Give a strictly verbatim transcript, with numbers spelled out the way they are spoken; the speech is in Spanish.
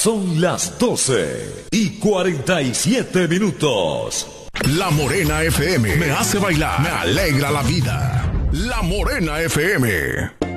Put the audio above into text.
Son las doce y cuarenta y siete minutos. La Morena F M me hace bailar, me alegra la vida. La Morena F M.